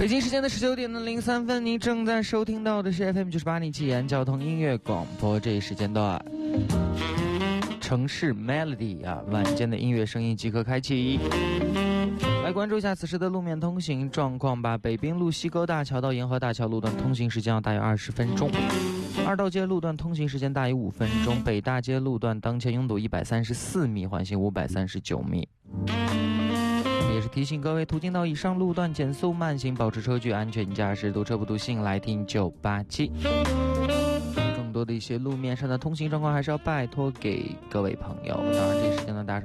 北京时间的19点03分，您正在收听到的是 FM 98.7济南交通音乐广播，这一时间段城市 Melody 啊，晚间的音乐声音即可开启。来关注一下此时的路面通行状况吧。北滨路西沟大桥到沿河大桥路段通行时间要大约20分钟，二道街路段通行时间大约5分钟，北大街路段当前拥堵134米，缓行539米。也是提醒各位途经到以上路段减速慢行，保持车距，安全驾驶，堵车不堵心，来听987。更多的一些路面上的通行状况还是要拜托给各位朋友。当然这时间呢，大家